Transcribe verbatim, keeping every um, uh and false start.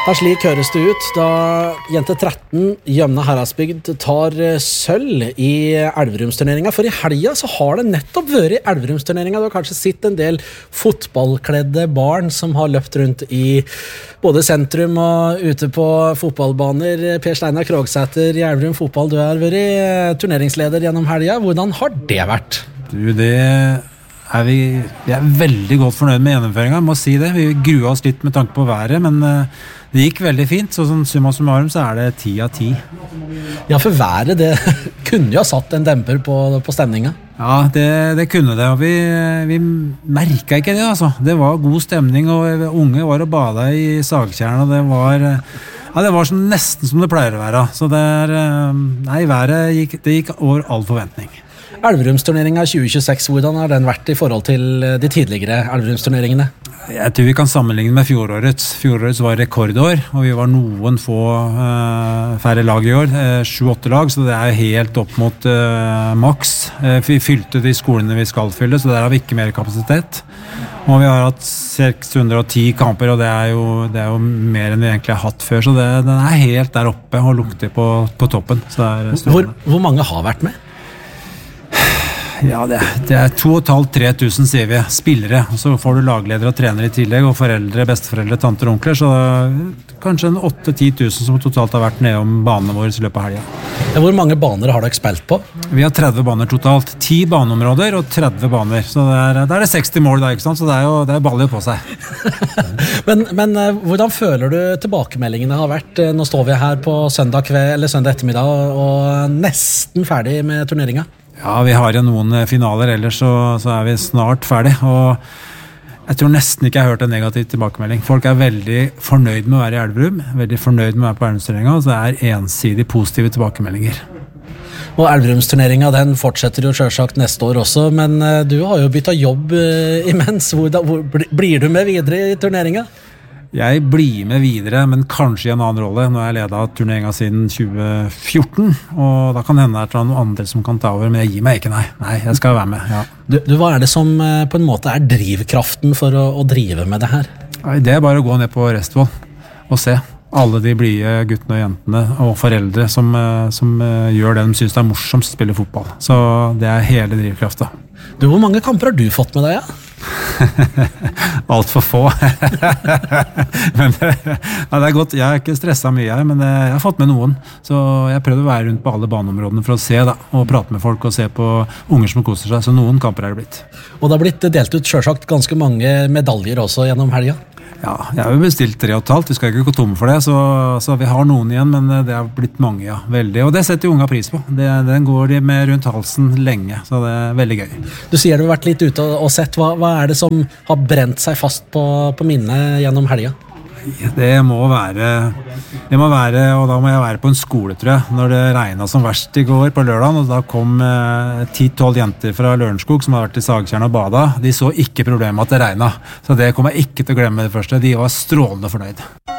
Ja, slik høres det ut da jente tretten Gjømna Heradsbygd tar sølv i Elverumsturneringen. For i helga så har det nettopp vært i Elverumsturneringen. Du har kanskje sett en del fotballkledde barn som har løpt rundt i både sentrum og ute på fotballbaner. Per Steinar Krogsæter i Elverum fotball, du har vært turneringsleder gjennom helga. Hvordan har det vært? Du, det er vi, vi er veldig godt fornøyd med gjennomføringen, må si det. Vi grua oss litt med tanke på været, men det gikk veldig fint, så sånn summa summarum så er det ti av ti. Ja, for været, det kunne jo ha satt en demper på, på stemningen. Ja, det, det kunne det, og vi, vi merket ikke det, altså. Det var god stemning, og unge var og bada i Sagtjern, og det var, ja, det var sånn, nesten som det pleier å være. Så det er, nei, været gikk, det gikk over all forventning. Elverumsturneringen tjue tjueseks, hvordan har den vært i forhold til de tidligere Elverumsturneringene? Jeg tror vi kan sammenligne med fjorårets. Fjorårets var rekordår, og vi var noen få uh, færre lag i år, uh, sju-åtte lag, så det er helt opp mot uh, maks. Uh, vi fylte de skolene vi skal fylle, så der har vi ikke mer kapasitet. Og vi har hatt seks hundre og ti kamper, og det er jo, det er jo mer enn vi egentlig har hatt før, så det, den er helt der oppe og lukter på, på toppen. Så det er hvor, hvor mange har vært med? Ja, det, det er to og et halvt til tre tusen, sier vi, spillere, og så får du lagledere og trenere i tillegg, og foreldre, besteforeldre, tanter og onkler, så kanskje en åtte til ti tusen som totalt har vært nede om banene våre i løpet av helgen. Ja, hvor mange baner har dere spilt på? Vi har tretti baner totalt, ti baneområder og tretti baner, så det er, der er det seksti mål da, ikke sant? Så det er jo, det er baller på seg. men, men hvordan føler du tilbakemeldingene har vært? Nå står vi her på søndag kveld, eller søndag ettermiddag, og nesten ferdig med turneringen. Ja, vi har jo noen finaler, ellers så, så er vi snart ferdig, og jeg tror nesten ikke jeg har hørt en negativ tilbakemelding. Folk er veldig fornøyd med å være i Elverum, veldig fornøyd med å være på Elverumsturneringen, og så er ensidig positive tilbakemeldinger. Og Elverumsturneringen, den fortsetter jo selvsagt neste år også, men du har jo byttet jobb imens. Hvor, hvor, blir du med videre i turneringen? Jeg blir med videre, men kanskje i en annen rolle. Nå har jeg ledet turneringen siden tjue fjorten, og da kan hende det er noen andre som kan ta over, men jeg gir meg ikke, nei. Nei, jeg skal være med, ja. Du, du, hva er det som på en måte er drivkraften for å, å drive med det her? Nei, det er bare å gå ned på Restvoll og se alle de blide guttene og jentene og foreldre som, som gjør det de synes det er morsomt å spille fotball. Så det er hele drivkraften. Du, hvor mange kamper har du fått med deg, ja? Alt for få. men ja, det er godt. Jeg har ikke stresset mye her, men jeg har fått med noen. Så jeg prøvde å være rundt på alle baneområdene for å se da, og prate med folk og se på unger som koser seg. Så noen kamper er det blitt. Og det har blitt delt ut selvsagt ganske mange medaljer også gjennom helga. Ja, jeg har jo bestilt tre og et halvt. Vi skal ikke gå tomme for det, så, så vi har noen igjen, men det har blitt mange, ja. Veldig. Og det setter jo unga pris på. Det, den går de med rundt halsen lenge, så det er veldig gøy. Du sier du har vært litt ute og sett. Hva, hva er det som har brent seg fast på, på minnet gjennom helga? Det må være, det må være, og da må jeg være på en skole, tror jeg, når det regnet som verst i går på lørdagen, og da kom ti til tolv jenter fra Lørenskog som har vært i Sagtjern og bada. De så ikke problemet at det regnet, så det kommer jeg ikke til å glemme det første. De var strålende fornøyd.